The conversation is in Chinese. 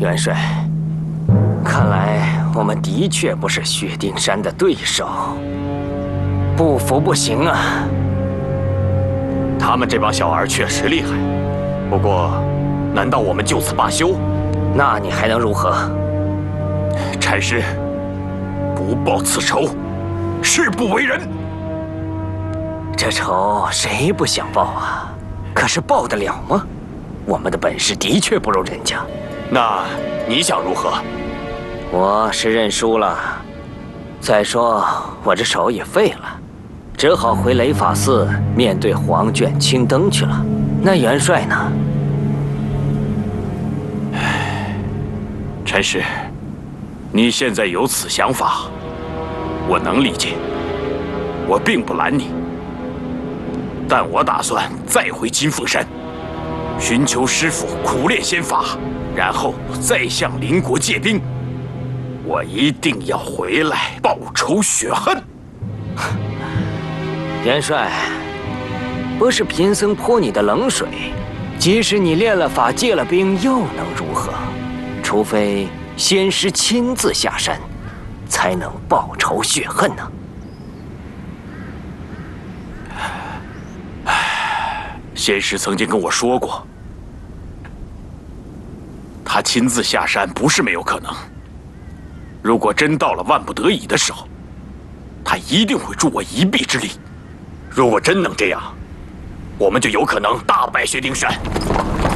元帅，看来我们的确不是薛丁山的对手，不服不行啊！ 他们这帮小儿确实厉害，不过，难道我们就此罢休？ 那你还能如何？ 禅师，不报此仇，誓不为人。 这仇谁不想报啊？可是报得了吗？我们的本事的确不如人家。 那你想如何？ 我是认输了。再说我这手也废了，只好回雷法寺面对黄卷青灯去了。那元帅呢？ 禅师，你现在有此想法，我能理解，我并不拦你。但我打算再回金凤山，寻求师父苦练仙法，然后再向邻国借兵。我一定要回来报仇雪恨。 元帅，不是贫僧泼你的冷水，即使你练了法借了兵，又能如何？除非仙师亲自下山，才能报仇雪恨呢。 仙师曾经跟我说过，他亲自下山不是没有可能。如果真到了万不得已的时候，他一定会助我一臂之力。如果真能这样，我们就有可能大败薛丁山。